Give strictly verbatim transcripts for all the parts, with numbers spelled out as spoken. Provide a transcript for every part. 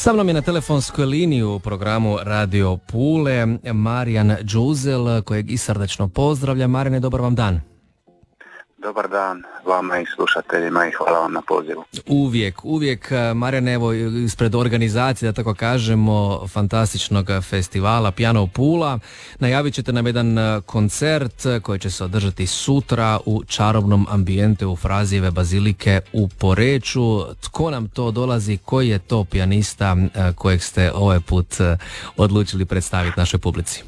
Sa mnom je na telefonskoj liniji u programu Radio Pule Marijan Đuzel, kojeg i srdačno pozdravlja. Marijane, dobar vam dan. Dobar dan vama i slušateljima i hvala vam na pozivu. Uvijek, uvijek, Marijane, evo ispred organizacije, da tako kažemo, fantastičnog festivala Piano Pula, najavit ćete nam jedan koncert koji će se održati sutra u čarobnom ambijentu Eufrazijeve bazilike u Poreču. Tko nam to dolazi, koji je to pijanista kojeg ste ovaj put odlučili predstaviti našoj publici?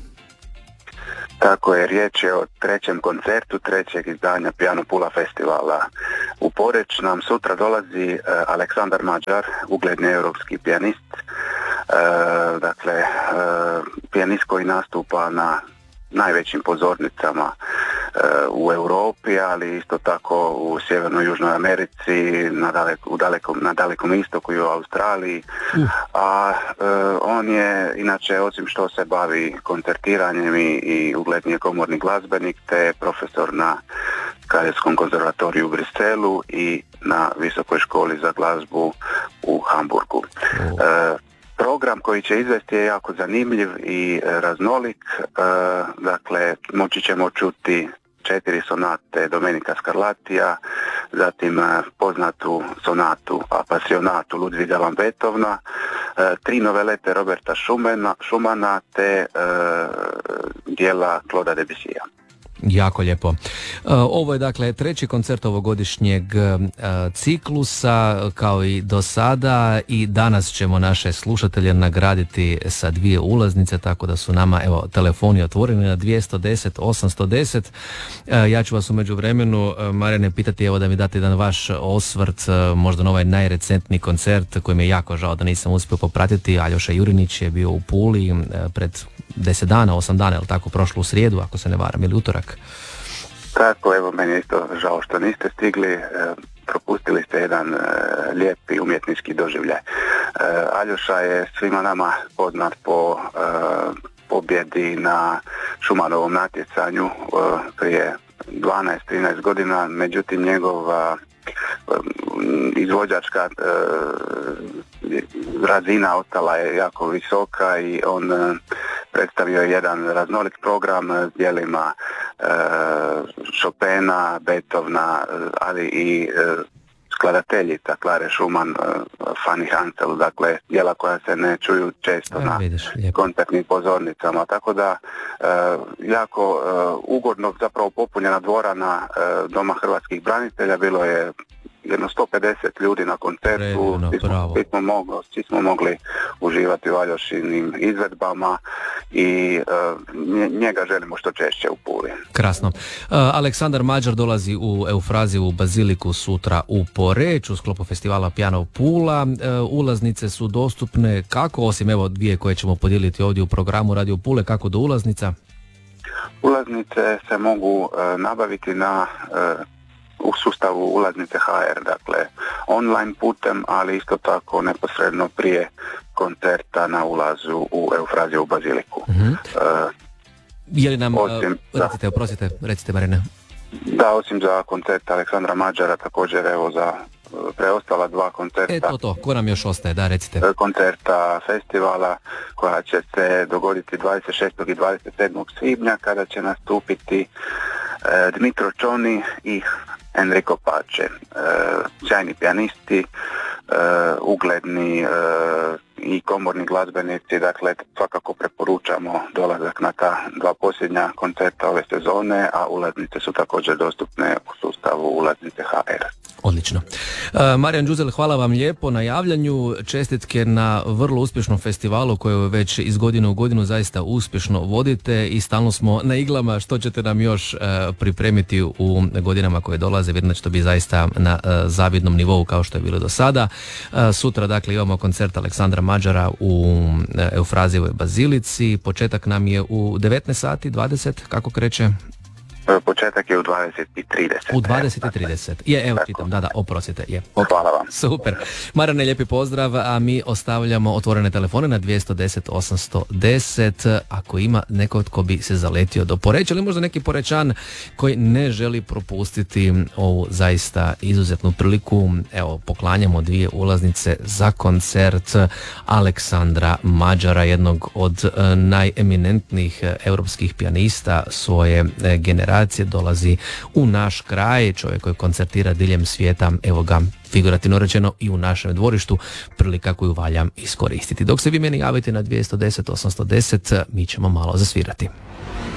Tako je, riječ je o trećem koncertu, trećeg izdanja Piano Pula festivala. U Poreč nam sutra dolazi uh, Aleksandar Mađar, ugledni europski pijanist, uh, dakle uh, pijanist koji nastupa na najvećim pozornicama uh, u Europi, ali isto tako u Sjevernoj i Južnoj Americi, na, daleko, u dalekom, na dalekom istoku i u Australiji. Uh. A uh, on je, inače, osim što se bavi koncertiranjem i, i ugledni je komorni glazbenik, te profesor na Kraljevskom konzervatoriju u Briselu i na Visokoj školi za glazbu u Hamburgu. Uh. Uh, Program koji će izvesti je jako zanimljiv i raznolik, e, dakle moći ćemo čuti četiri sonate Domenica Scarlattija, zatim poznatu sonatu Apassionatu Ludviga van Beethovena, e, tri novelete Roberta Schumana, Schumana te e, dijela Claude'a Debussija. Jako lijepo. Ovo je dakle treći koncert ovogodišnjeg ciklusa kao i do sada i danas ćemo naše slušatelje nagraditi sa dvije ulaznice, tako da su nama evo telefoni otvoreni na dvjesto deset osamsto deset. Ja ću vas u međuvremenu, Marijane, pitati evo da mi date jedan vaš osvrt možda na ovaj najrecentniji koncert koji mi je jako žao da nisam uspio popratiti. Aljoša Jurinić je bio u Puli pred deset dana, osam dana, ili tako, prošlu srijedu, ako se ne varam, ili utorak. Tako, evo, meni je isto žao što niste stigli, e, propustili ste jedan e, lijepi umjetnički doživljaj. E, Aljoša je svima nama poznat po e, pobjedi na Schumanovom natjecanju e, prije dvanaest trinaest godina, međutim njegova izvođačka e, razina ostala je jako visoka i on e, predstavio jedan raznolik program s dijelima e, Chopina, Beethovena, ali i e, skladateljica Klare Schumann, e, Fanny Hansel, dakle djela koja se ne čuju često ja, na vidiš, koncertnim pozornicama, tako da e, jako e, ugodno zapravo popunjena dvorana e, Doma hrvatskih branitelja, bilo je jedno sto pedeset ljudi na koncertu. Redno, svi, smo, svi, smo mogli, svi smo mogli uživati u Aljošinim izvedbama i uh, njega želimo što češće u Puli. Krasno. Uh, Aleksandar Mađar dolazi u Eufraziju baziliku sutra u Poreč u sklopu festivala Piano Pula. Uh, ulaznice su dostupne kako, osim evo dvije koje ćemo podijeliti ovdje u programu Radio Pule, kako do ulaznica? Ulaznice se mogu uh, nabaviti na uh, u sustavu ulaznice ha er, dakle online putem, ali isto tako neposredno prije koncerta na ulazu u Eufraziju baziliku. Mm-hmm. Uh, Je li nam, osim, recite, oprostite, recite Marine. Da, osim za koncert Aleksandra Mađara, također evo za preostala dva koncerta. E to to, ko nam još ostaje, da recite. Koncerta festivala koja će se dogoditi dvadeset šestog i dvadeset sedmog svibnja kada će nastupiti e, Dmitro Čoni i Enrico Pace, e, sjajni pijanisti, e, ugledni e, i komorni glazbenici, dakle svakako preporučamo dolazak na ta dva posljednja koncerta ove sezone, a ulaznice su također dostupne u sustavu ulaznice ha er. Odlično. Uh, Marijan Đuzel, hvala vam lijepo na javljanju, čestitke na vrlo uspješnom festivalu koju već iz godine u godinu zaista uspješno vodite i stalno smo na iglama što ćete nam još uh, pripremiti u godinama koje dolaze. Vidim da će to biti zaista na uh, zavidnom nivou kao što je bilo do sada. Uh, sutra dakle imamo koncert Aleksandra Mađara u uh, Eufrazijevoj bazilici. Početak nam je u devetnaest sati, dvadeset, kako kreće? Početak je je u dvadeset i trideset. U dvadeset i trideset. Je, evo čitam, da, da, oprostite. Je. Hvala vam. Super. Marane, lijepi pozdrav, a mi ostavljamo otvorene telefone na dvjesto deset osamsto deset. Ako ima neko tko bi se zaletio do Poreča ili možda neki Porečan koji ne želi propustiti ovu zaista izuzetnu priliku, evo, poklanjamo dvije ulaznice za koncert Aleksandra Mađara, jednog od e, najeminentnijih europskih pijanista svoje e, generacije. Dolazi u naš kraj, čovjek koji koncertira diljem svijeta, evo ga, figurativno rečeno, i u našem dvorištu, prilika koju valjam iskoristiti. Dok se vi meni javite na dvjesto deset osamsto deset, mi ćemo malo zasvirati.